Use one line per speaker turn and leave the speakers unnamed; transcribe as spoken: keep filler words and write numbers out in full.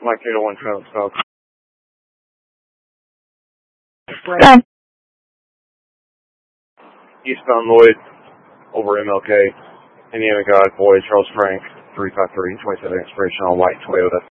Mike eight oh one, Travis South.
Done.
Eastbound Lloyd, over M L K. Indiana God, boy, Charles Frank, three five three, twenty-seven expiration on white Toyota.